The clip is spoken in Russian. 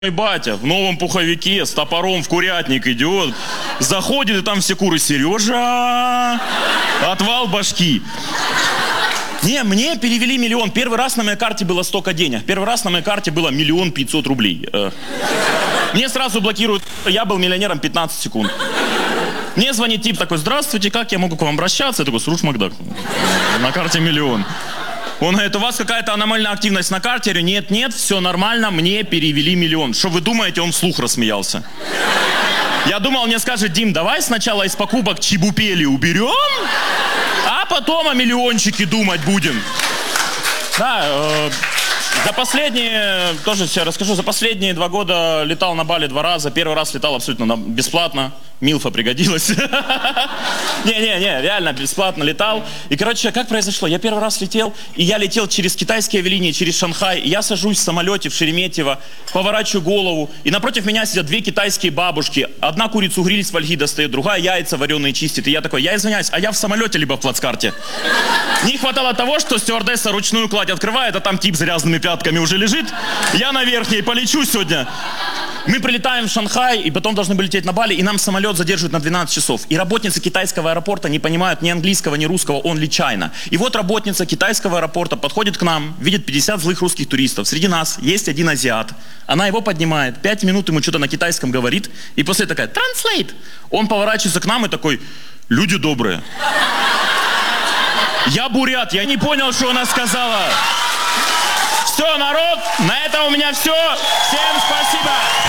Мой батя в новом пуховике с топором в курятник идет, заходит, и там все куры: Сережа, отвал башки. Не, мне перевели миллион. Первый раз на моей карте было столько денег. Первый раз на моей карте было 1 500 000 рублей. Мне сразу блокируют, я был миллионером 15 секунд. Мне звонит тип такой: здравствуйте, как я могу к вам обращаться? Я такой: Сруш Макдак, на карте 1 000 000. Он говорит: у вас какая-то аномальная активность на карте? Я говорю: нет, все нормально, мне перевели 1 000 000. Что вы думаете? Он вслух рассмеялся. Я думал, мне скажет: Дим, давай сначала из покупок чебупели уберем, а потом о миллиончике думать будем. Да, за последние, тоже сейчас расскажу, за последние 2 года летал на Бали 2 раза. Первый раз летал абсолютно бесплатно. Милфа пригодилась. Не, реально бесплатно летал. И, короче, как произошло? Я первый раз летел, и я летел через китайские авиалинии, через Шанхай. И я сажусь в самолете в Шереметьево, поворачиваю голову, и напротив меня сидят 2 китайские бабушки. Одна курицу гриль с фольги достает, другая яйца вареные чистит. И я такой: я извиняюсь, а я в самолете либо в плацкарте? Не хватало того, что стюардесса ручную кладь открывает, а там тип с грязными пятками уже лежит. Я на верхней полечу сегодня. Мы прилетаем в Шанхай, и потом должны были лететь на Бали, и нам самолет задерживают на 12 часов. И работницы китайского аэропорта не понимают ни английского, ни русского, only China. И вот работница китайского аэропорта подходит к нам, видит 50 злых русских туристов. Среди нас есть один азиат. Она его поднимает, 5 минут ему что-то на китайском говорит, и после такая: translate. Он поворачивается к нам и такой: люди добрые. Я бурят, я не понял, что она сказала. Все, народ, на этом у меня все. Всем спасибо.